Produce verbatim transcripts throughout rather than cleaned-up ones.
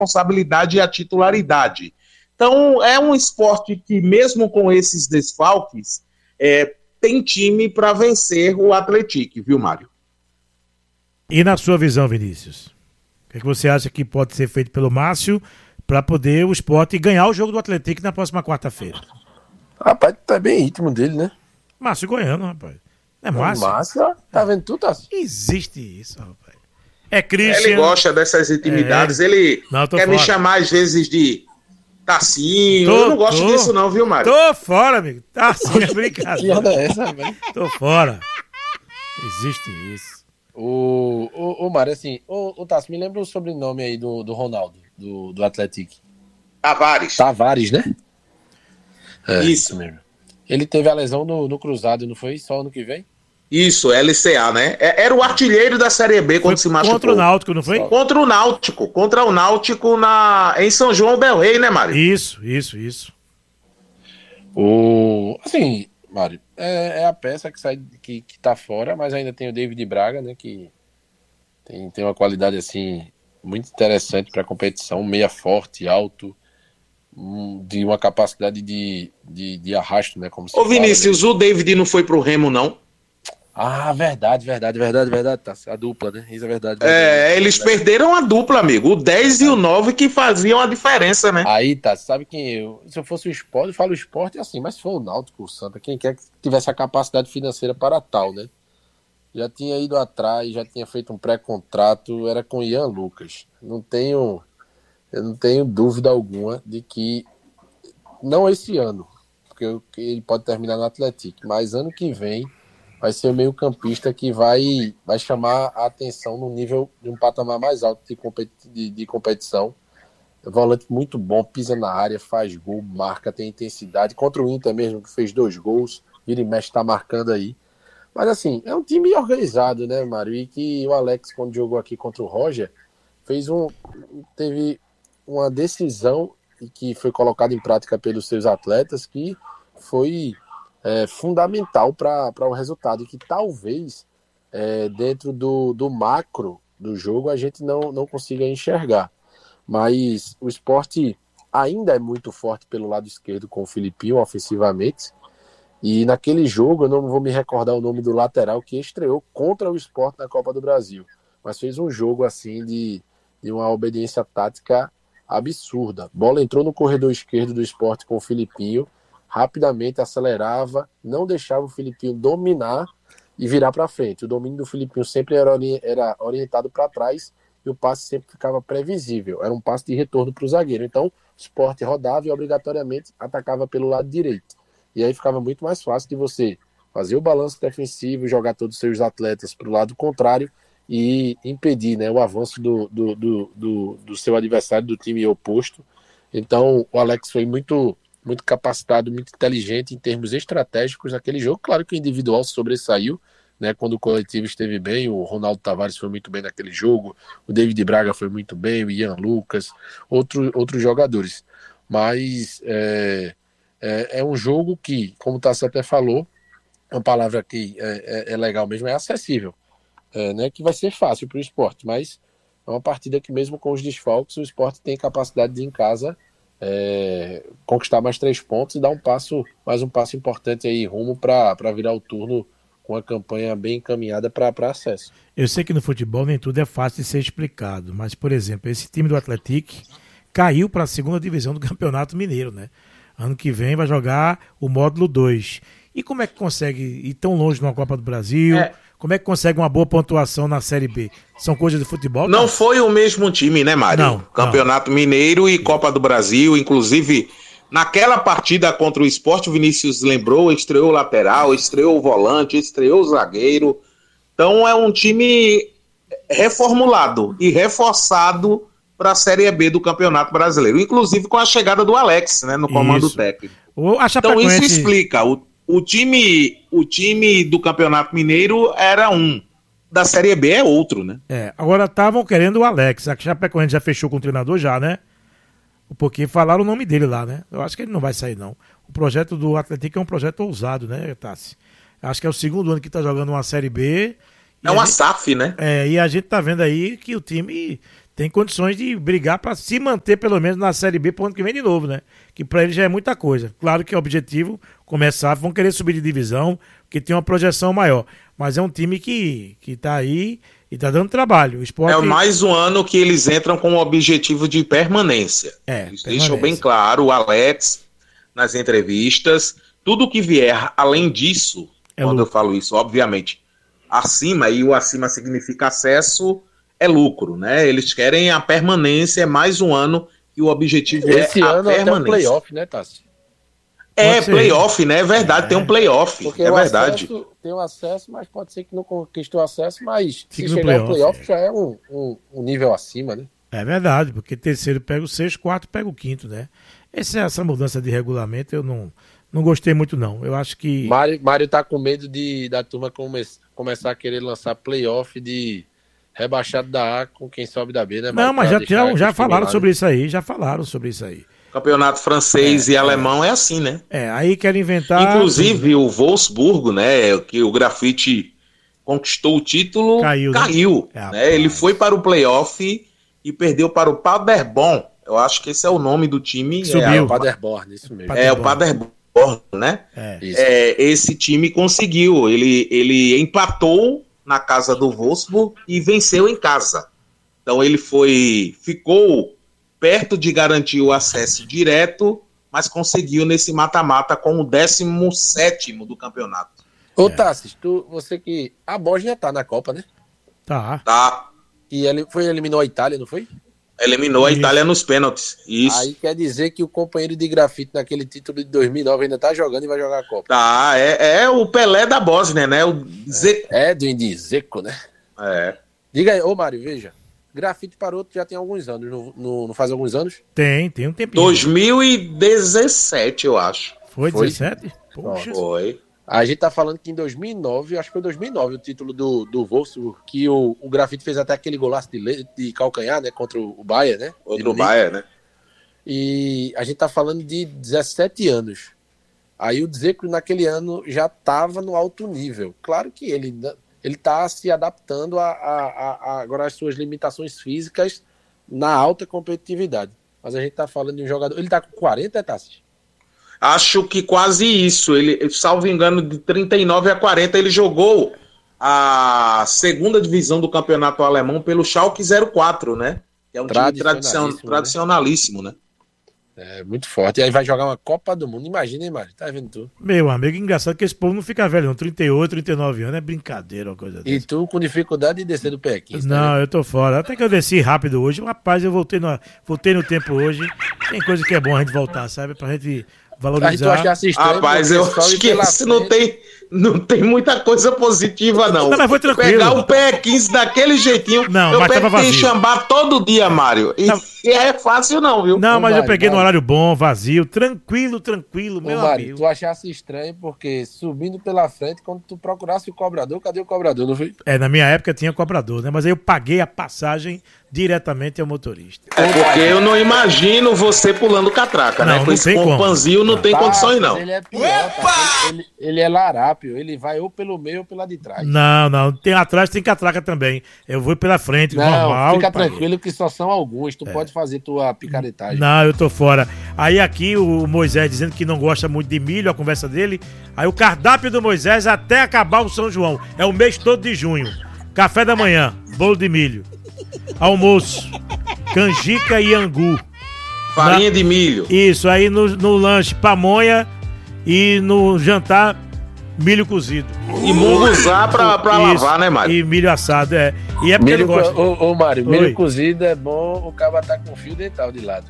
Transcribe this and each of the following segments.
responsabilidade e a titularidade. Então, é um esporte que, mesmo com esses desfalques, é, tem time para vencer o Atlético, viu, Mário? E na sua visão, Vinícius, o que, é que você acha que pode ser feito pelo Márcio para poder o Sport ganhar o jogo do Atlético na próxima quarta-feira? Rapaz, tá bem íntimo dele, né? Márcio Goiano, rapaz. Não é Márcio? Márcio, tá vendo tudo assim? Existe isso, rapaz. É Christian. Ele gosta dessas intimidades, é. ele não, quer fora. me chamar às vezes de Tassinho. Tô, eu não gosto tô, disso não, viu, Mário? Tô fora, amigo. Tassinho é brincadeira. Que onda é essa, velho? Tô fora. Existe isso. O, o, o Mário, assim, o, o Tassi, me lembra o sobrenome aí do, do Ronaldo, do, do Atlético. Tavares. Tavares, né? É, isso mesmo. Ele teve a lesão no, no cruzado, não foi? Só ano que vem? Isso, L C A, né? Era o artilheiro da Série B quando foi se machucou. Contra o Náutico, não foi? Contra o Náutico. Contra o Náutico na... em São João del Rei, né, Mário? Isso, isso, isso. O... Assim, Mário, é, é a peça que, sai, que, que tá fora, mas ainda tem o David Braga, né? Que tem, tem uma qualidade, assim, muito interessante para a competição. Meia forte, alto, de uma capacidade de, de, de arrasto, né? Como se Ô, Vinícius, fala, né? O David não foi pro Remo, não? Ah, verdade, verdade, verdade, verdade, tá. A dupla, né? Isso é verdade. verdade é, verdade, eles verdade. perderam a dupla, amigo. O dez verdade. E o nove que faziam a diferença, né? Aí, tá, sabe quem eu... Se eu fosse o Sport, eu falo o Sport assim, mas se for o Náutico, o Santa, quem quer que tivesse a capacidade financeira para tal, né? Já tinha ido atrás, já tinha feito um pré-contrato, era com Ian Lucas. Não tenho... Eu não tenho dúvida alguma de que... Não esse ano, porque ele pode terminar no Atlético, mas ano que vem vai ser o meio campista que vai, vai chamar a atenção no nível de um patamar mais alto de, competi- de, de competição. Volante muito bom, pisa na área, faz gol, marca, tem intensidade. Contra o Inter mesmo, que fez dois gols, vira e mexe, está marcando aí. Mas assim, é um time organizado, né, Mário? E que o Alex, quando jogou aqui contra o Roger, fez um, teve uma decisão que foi colocada em prática pelos seus atletas que foi... É, fundamental para o resultado, e que talvez é, dentro do, do macro do jogo a gente não, não consiga enxergar. Mas o Sport ainda é muito forte pelo lado esquerdo com o Filipinho ofensivamente, e naquele jogo eu não vou me recordar o nome do lateral que estreou contra o Sport na Copa do Brasil, mas fez um jogo assim de, de uma obediência tática absurda. Bola entrou no corredor esquerdo do Sport com o Filipinho, rapidamente acelerava, não deixava o Filipinho dominar e virar para frente. O domínio do Filipinho sempre era, ori- era orientado para trás e o passe sempre ficava previsível. Era um passe de retorno para o zagueiro. Então, o Sport rodava e obrigatoriamente atacava pelo lado direito. E aí ficava muito mais fácil de você fazer o balanço defensivo, jogar todos os seus atletas para o lado contrário e impedir, né, o avanço do, do, do, do, do seu adversário, do time oposto. Então, o Alex foi muito... muito capacitado, muito inteligente em termos estratégicos naquele jogo. Claro que o individual sobressaiu, né, quando o coletivo esteve bem. O Ronaldo Tavares foi muito bem naquele jogo, o David Braga foi muito bem, o Ian Lucas, outro, outros jogadores. Mas é, é, é um jogo que, como o Tassi até falou, uma palavra que é, é, é legal mesmo, é acessível, é, né, que vai ser fácil para o Sport, mas é uma partida que mesmo com os desfalques, o Sport tem capacidade de, em casa, É, conquistar mais três pontos e dar um passo, mais um passo importante aí rumo para virar o turno com a campanha bem encaminhada para acesso. Eu sei que no futebol nem tudo é fácil de ser explicado, mas, por exemplo, esse time do Atlético caiu para a segunda divisão do Campeonato Mineiro, né? Ano que vem vai jogar o módulo dois. E como é que consegue ir tão longe numa Copa do Brasil? É. Como é que consegue uma boa pontuação na Série B? São coisas de futebol? Não tá? Foi o mesmo time, né, Mário? Não. Campeonato não. Mineiro e Copa do Brasil, inclusive naquela partida contra o Sport, o Vinícius lembrou, estreou o lateral, estreou o volante, estreou o zagueiro. Então é um time reformulado e reforçado para a Série B do Campeonato Brasileiro, inclusive com a chegada do Alex, né, no comando isso. técnico. O, a então isso explica, o, o, time, o time do Campeonato Mineiro era um, da Série B é outro, né? É, agora estavam querendo o Alex, a Chapecoense já fechou com o treinador já, né? Porque falaram o nome dele lá, né? Eu acho que ele não vai sair, não. O projeto do Atlético é um projeto ousado, né, Tassi? Acho que é o segundo ano que tá jogando uma Série B. É uma gente, S A F, né? É, e a gente tá vendo aí que o time tem condições de brigar para se manter pelo menos na Série B pro ano que vem de novo, né? Que para ele já é muita coisa. Claro que o objetivo, começar, vão querer subir de divisão, que tem uma projeção maior. Mas é um time que, que tá aí e tá dando trabalho. O Sport... É mais um ano que eles entram com o objetivo de permanência. É, eles deixam bem claro, o Alex, nas entrevistas, tudo que vier além disso, é quando lucro. Eu falo isso, obviamente, acima, e o acima significa acesso, é lucro, né? Eles querem a permanência, é mais um ano que o objetivo Esse é ano a permanência. Esse ano é um playoff, né, Tassi? É, playoff, né? É verdade, é. Tem um playoff, Porque é verdade. Acesso, tem o acesso, mas pode ser que não conquistou acesso, mas Fique se chegar play ao playoff é. já é um, um, um nível acima, né? É verdade, porque terceiro pega o sexto, quarto pega o quinto, né? Essa, essa mudança de regulamento eu não, não gostei muito, não. Eu acho que... Mário, Mário tá com medo de, da turma come, começar a querer lançar playoff de rebaixado da A com quem sobe da B, né? Mário? Não, mas já, já, já falaram sobre isso aí, já falaram sobre isso aí. Campeonato francês é, e alemão é. é assim, né? É, aí querem inventar... Inclusive o Wolfsburgo, né, que o Grafite conquistou o título, caiu. caiu né? né? Ele foi para o playoff e perdeu para o Paderborn. Eu acho que esse é o nome do time. Subiu. É, o Paderborn, isso mesmo. É, o Paderborn, né? É. É, esse time conseguiu. Ele, ele empatou na casa do Wolfsburg e venceu em casa. Então ele foi... Ficou... perto de garantir o acesso direto, mas conseguiu nesse mata-mata com o décimo sétimo do campeonato. Ô, é. Tassis, tu, você que... A Bósnia tá na Copa, né? Tá. Tá. E ele foi, eliminou a Itália, não foi? Eliminou Isso. a Itália nos pênaltis. Isso. Aí quer dizer que o companheiro de Grafite naquele título de dois mil e nove ainda tá jogando e vai jogar a Copa. Tá, é, é o Pelé da Bósnia, né? O Zeco. É, Edwin de Zeco, né? É. Diga aí, ô Mário, veja. Grafite parou já tem alguns anos, não, não, não faz alguns anos? Tem, tem um tempinho. dois mil e dezessete, eu acho. Foi, foi? dezessete? Poxa. Foi. A gente tá falando que em dois mil e nove, acho que foi dois mil e nove o título do, do Wolfsburg, que o, o Grafite fez até aquele golaço de, de calcanhar, né, contra o Bayern, né? Contra o Bayern, né? E a gente tá falando de dezessete anos. Aí o Dzeko naquele ano já tava no alto nível. Claro que ele... Ele está se adaptando a, a, a, agora às suas limitações físicas na alta competitividade. Mas a gente está falando de um jogador... Ele está com quarenta, Tassi? Acho que quase isso. Ele, salvo engano, de trinta e nove a quarenta, ele jogou a segunda divisão do campeonato alemão pelo Schalke zero quatro, né? Que é um time tradicion, tradicionalíssimo, né? É, muito forte. E aí vai jogar uma Copa do Mundo. Imagina, hein, Mário? Tá vendo tu? Meu amigo, engraçado que esse povo não fica velho, não. trinta e oito, trinta e nove anos. É brincadeira uma coisa dessa. E tu com dificuldade de descer do P quinze. Não, tá, eu tô fora. Até que eu desci rápido hoje. Rapaz, eu voltei no, voltei no tempo hoje. Tem coisa que é bom a gente voltar, sabe? Pra gente valorizar. Rapaz, eu acho que isso não tem, não tem muita coisa positiva, não. Não, mas foi tranquilo. Pegar o P quinze daquele jeitinho. Não, eu mas tava vazio. Chambar todo dia, Mário. E, não. e é fácil não, viu? Não, Ô, mas Mário, eu peguei Mário. no horário bom, vazio, tranquilo, tranquilo, Ô, meu Mário, amigo. tu achasse estranho porque subindo pela frente, quando tu procurasse o cobrador, cadê o cobrador, não foi? É, na minha época tinha cobrador, né? Mas aí eu paguei a passagem diretamente ao motorista. É porque eu não imagino você pulando catraca, não, né? Com não esse companzio não, não tem tá, condições, não. Ele é pior, tá? ele, ele, ele é larápio, ele vai ou pelo meio ou pela de trás. Não, não, tem atrás, tem catraca também. Eu vou pela frente, não, normal. Fica tranquilo que só são alguns, tu é. pode fazer tua picaretagem. Não, eu tô fora. Aí aqui o Moisés dizendo que não gosta muito de milho, a conversa dele. Aí o cardápio do Moisés até acabar o São João. É o mês todo de junho. Café da manhã, bolo de milho. Almoço, canjica e angu. Farinha Na... de milho. Isso, aí no, no lanche, pamonha e no jantar, milho cozido. E munguzá pra, pra lavar, né, Mário? E milho assado, é. E é porque milho, ele gosta. Ô, ô Mário, Oi. milho cozido é bom, o cara tá com fio dental de lado.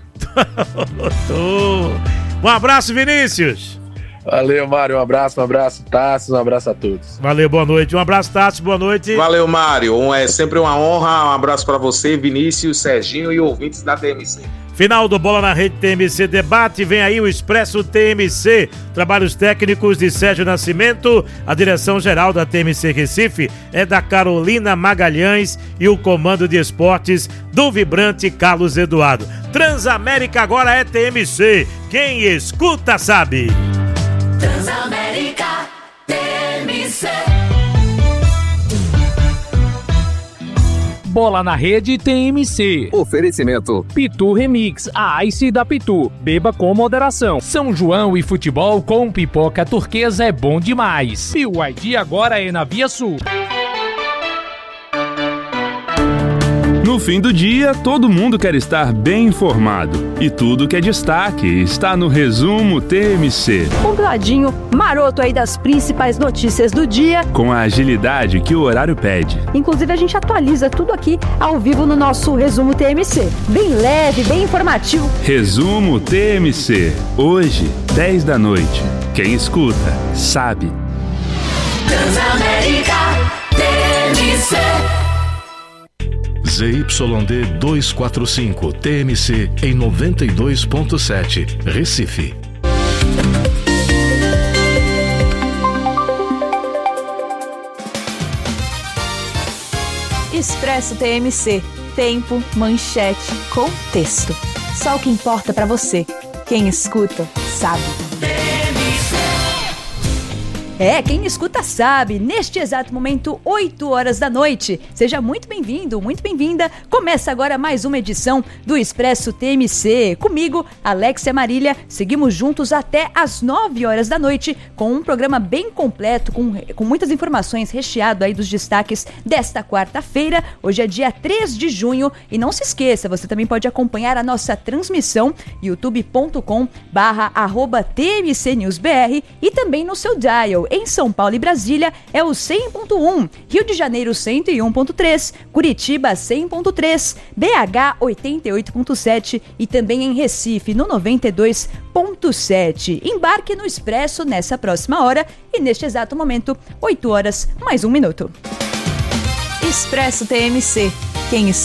Um abraço, Vinícius. Valeu, Mário, um abraço, um abraço, Tássio, um abraço a todos. Valeu, boa noite. Um abraço, Tássio, boa noite. Valeu, Mário. Um, é sempre uma honra. Um abraço pra você, Vinícius, Serginho e ouvintes da T M C. Final do Bola na Rede T M C Debate, vem aí o Expresso T M C, trabalhos técnicos de Sérgio Nascimento, a direção-geral da T M C Recife é da Carolina Magalhães e o comando de esportes do vibrante Carlos Eduardo. Transamérica agora é T M C, quem escuta sabe. Transamérica T M C. Bom Bola na Rede T M C. Oferecimento Pitu Remix, a Ice da Pitu. Beba com moderação. São João e futebol com pipoca turquesa é bom demais. E o I D agora é na Via Sul. No fim do dia, todo mundo quer estar bem informado. E tudo que é destaque está no Resumo T M C. Compladinho, maroto aí das principais notícias do dia. Com a agilidade que o horário pede. Inclusive a gente atualiza tudo aqui ao vivo no nosso Resumo T M C. Bem leve, bem informativo. Resumo T M C. Hoje, dez da noite. Quem escuta, sabe. Transamérica T M C. Z Y D duzentos e quarenta e cinco T M C em noventa e dois ponto sete, Recife. Expresso T M C. Tempo, manchete, contexto. Só o que importa pra você. Quem escuta, sabe. É, quem escuta sabe, neste exato momento, oito horas da noite. Seja muito bem-vindo, muito bem-vinda. Começa agora mais uma edição do Expresso T M C. Comigo, Alexia Marília. Seguimos juntos até às nove horas da noite com um programa bem completo, com, com muitas informações, recheado aí dos destaques desta quarta-feira. Hoje é dia três de junho e não se esqueça, você também pode acompanhar a nossa transmissão youtube ponto com barra arroba T M C News B R e também no seu dial. Em São Paulo e Brasília é o cem ponto um, Rio de Janeiro cento e um ponto três, Curitiba cem ponto três, B H oitenta e oito ponto sete e também em Recife no noventa e dois ponto sete. Embarque no Expresso nessa próxima hora e neste exato momento, oito horas mais um minuto. Expresso T M C. Quem